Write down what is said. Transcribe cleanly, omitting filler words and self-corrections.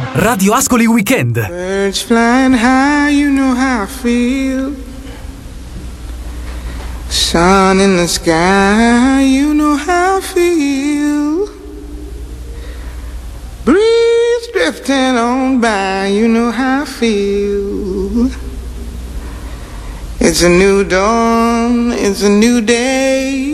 Radio Ascoli Weekend. Birds flying high, you know how I feel. Sun in the sky, you know how I feel. Breeze drifting on by, you know how I feel. It's a new dawn, it's a new day.